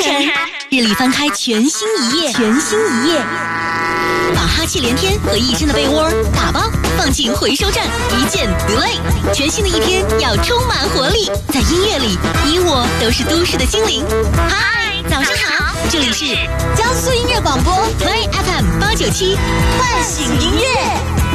日历翻开全新一页，把哈气连天和一身的被窝打包放进回收站，一键 delay。全新的一天要充满活力，在音乐里，你我都是都市的精灵。嗨，早上好，这里是江苏音乐广播 Play FM 897， 唤醒音乐。